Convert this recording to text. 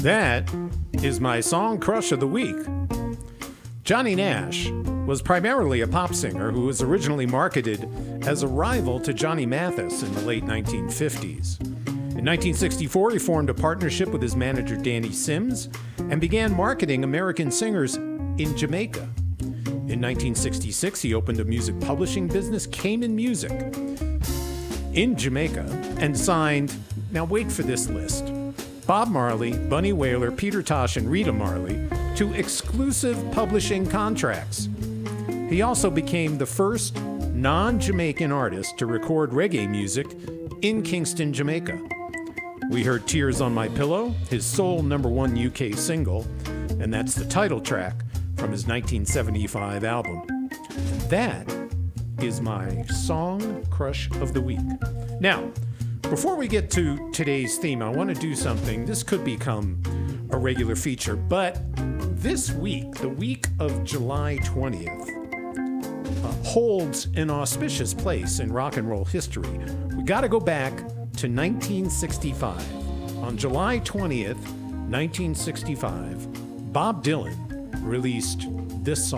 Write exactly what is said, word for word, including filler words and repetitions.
That is my song crush of the week. Johnny Nash was primarily a pop singer who was originally marketed as a rival to Johnny Mathis in the late nineteen fifties. In nineteen sixty-four, he formed a partnership with his manager Danny Sims and began marketing American singers in Jamaica. In nineteen sixty-six, he opened a music publishing business, Cayman Music, in Jamaica, and signed, now wait for this list, Bob Marley, Bunny Wailer, Peter Tosh, and Rita Marley to exclusive publishing contracts. He also became the first non-Jamaican artist to record reggae music in Kingston, Jamaica. We heard Tears on My Pillow, his sole number one U K single, and that's the title track from his nineteen seventy-five album. That is my song crush of the week. Now, before we get to today's theme, I want to do something. This could become a regular feature, but this week, the week of July twentieth, uh, holds an auspicious place in rock and roll history. We got to go back to nineteen sixty-five. On July twentieth, nineteen sixty-five, Bob Dylan released this song.